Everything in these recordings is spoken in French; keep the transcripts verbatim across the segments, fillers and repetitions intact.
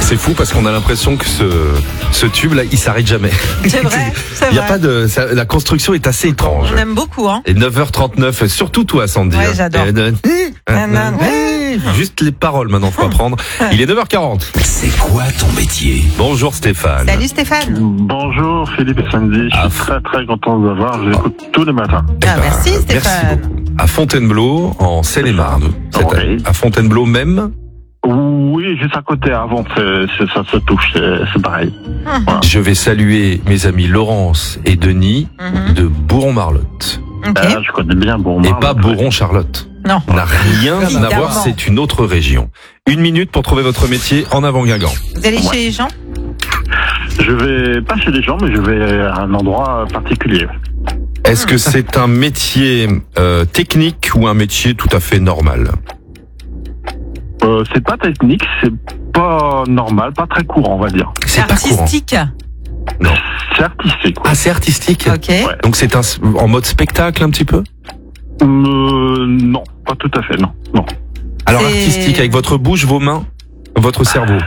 C'est fou parce qu'on a l'impression que ce, ce tube-là, il s'arrête jamais. C'est vrai, c'est Il y a vrai. pas de, ça, la construction est assez étrange. On aime beaucoup, hein. Et neuf heures trente-neuf, surtout toi, Sandy. Ouais, j'adore. Et de- Juste les paroles maintenant, faut apprendre. Il est neuf heures quarante. C'est quoi ton métier? Bonjour Stéphane. Salut Stéphane. Bonjour Philippe et Sandy, je suis Ah. très très content de vous avoir, je vous écoute tous les matins. Eh Ah, ben, merci Merci Stéphane. beaucoup. À Fontainebleau, en Seine-et-Marne. C'est Oui. à, à Fontainebleau même. Oui, juste à côté, avant, c'est, c'est- ça se touche, c'est, c'est pareil. Je vais saluer mes amis Laurence et Denis Mhm. de Bourron-Marlotte. Ok. Euh, je connais bien Bourron. Et pas Bourron-Charlotte. Non. N'a rien à Évidemment. voir, c'est une autre région. Une minute pour trouver votre métier en avant Guingamp. Vous allez chez les gens? Je vais pas chez les gens, mais je vais à un endroit particulier. Est-ce que c'est un métier euh, technique ou un métier tout à fait normal? Euh, c'est pas technique, c'est pas normal, pas très courant, on va dire. C'est pas courant. Artistique. Non. C'est artistique. Ah, c'est artistique. Ok. Ouais. Donc c'est un en mode spectacle un petit peu. Euh, non, pas tout à fait, non, non. Alors C'est- artistique avec votre bouche, vos mains, votre cerveau.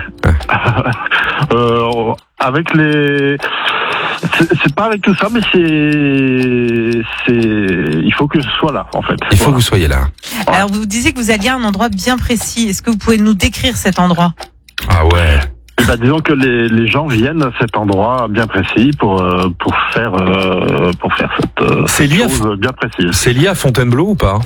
Euh, avec les, c'est, c'est pas avec tout ça, mais c'est, c'est, il faut que je sois là, en fait. Il faut que Voilà. vous soyez là. Alors vous disiez que vous alliez à un endroit bien précis. Est-ce que vous pouvez nous décrire cet endroit? Ah ouais. Eh ben, disons que les, les gens viennent à cet endroit bien précis pour euh, pour faire euh, pour faire cette euh, C'est lié à chose bien précise. C'est lié à Fontainebleau ou pas?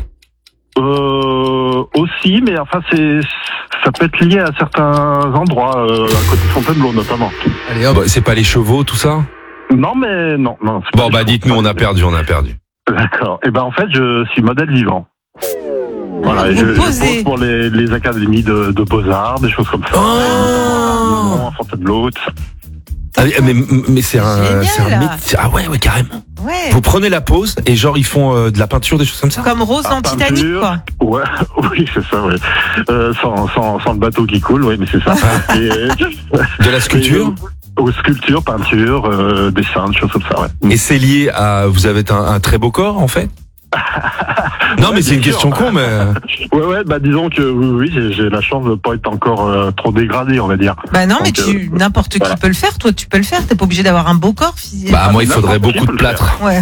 Euh, aussi, mais enfin c'est ça peut être lié à certains endroits euh, à côté de Fontainebleau notamment. Allez hop. C'est pas les chevaux, tout ça? Non, mais non, non. c'est Bon pas bah du tout. dites-nous, on a perdu, on a perdu. D'accord. Et ben en fait, je suis modèle vivant. Voilà, Vous je, je posez. pose pour les, les académies de, de beaux-arts, des choses comme ça. Oh À Fontainebleau, tout ça. Ah, mais mais c'est un, Génial. c'est un métier. Ah ouais, ouais, carrément. Ouais. Vous prenez la pause et genre ils font euh, de la peinture, des choses comme ça? Comme Rose dans Ah, Titanic, peinture. quoi. Ouais, oui, c'est ça, ouais. Euh, sans, sans, sans le bateau qui coule, oui, mais c'est ça. Et, De la sculpture? et, euh, sculpture, peinture, euh, dessin, des choses comme ça, ouais. Et c'est lié à... Vous avez un, un très beau corps, en fait? Non, mais Ouais, c'est une bien question sûr. con, mais... Ouais, ouais, bah disons que oui, oui, j'ai, j'ai la chance de pas être encore euh, trop dégradé, on va dire. Bah non, mais Donc, tu, n'importe qui voilà. peut le faire. Toi, tu peux le faire. T'es pas obligé d'avoir un beau corps physique. Bah, moi, il mais faudrait n'importe qui beaucoup de peut le plâtre. Ouais.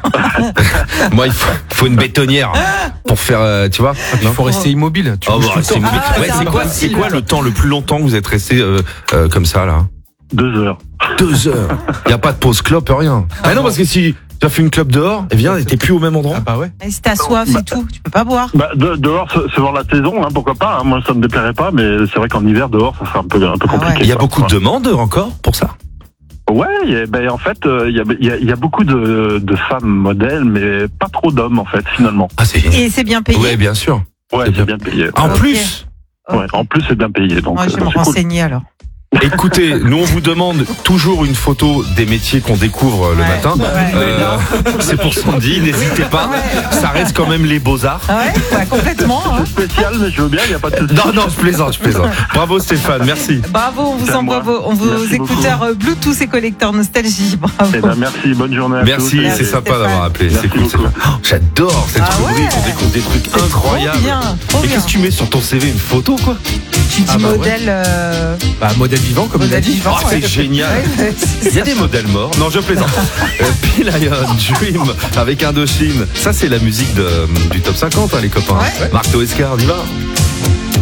Moi, il faut, faut une bétonnière pour faire, euh, tu vois? Il faut rester immobile. Tu Oh, bouges bah, tout le c'est temps. immobile. Ah, Ouais, c'est c'est quoi, c'est impossible. quoi le temps le plus longtemps que vous êtes resté euh, euh, comme ça, là? Deux heures. Deux heures. Il y a pas de pause clope, rien. Ah non, parce que si tu as fait une clope dehors, eh bien, t'es plus au même endroit. Ah bah ouais. Et si t'as soif et tout, tu peux pas boire. Bah, de, dehors, se- selon la saison, hein, pourquoi pas. Hein, moi, ça me déplairait pas, mais c'est vrai qu'en hiver, dehors, ça serait un peu, un peu Ah ouais. compliqué. Il y a quoi. beaucoup de demandes encore pour ça? Ouais, il y a- ben, en fait, euh, il y, a, il y, a, il y a beaucoup de, de femmes modèles, mais pas trop d'hommes, en fait, finalement. Ah, c'est... Et c'est bien payé. Ouais, bien sûr. Ouais, C'est c'est bien. bien payé. En Ok. plus, Ouais, en plus, c'est bien payé. Donc, Moi, je vais euh, me c'est cool. renseigner alors. écoutez, nous on vous demande toujours une photo des métiers qu'on découvre le Ouais. matin. Ouais. Euh, c'est pour Sandy, n'hésitez pas. Ça reste quand même les beaux-arts. Ah ouais, ouais, complètement. hein. C'est spécial, mais je veux bien, il n'y a pas de souci. Non, non, je plaisante, je plaisante. Bravo Stéphane, merci. Bravo, on vous C'est à envoie moi. vos, on vos Merci écouteurs euh, Bluetooth et collecteurs nostalgie. Bravo. Eh ben, merci, bonne journée à Merci, tous. c'est sympa Stéphane. d'avoir appelé. Merci C'est cool, beaucoup. Stéphane. Oh, j'adore cette Ah rubrique, ouais. on découvre des trucs C'est incroyables. Trop bien, trop Et bien. qu'est-ce que tu mets sur ton C V? Une photo, quoi? Tu dis Ah bah ouais. modèle. euh, Bah modèle vivant comme il a Modèle dit. vivant. Oh, c'est ouais. génial. Ouais, c'est Il y a ça. des modèles morts. Non, je plaisante. Euh, P-Lion, Dream, avec Indochine. Ça, c'est la musique de, du top cinquante, hein, les copains. Ouais. Marc Toescar, on y va.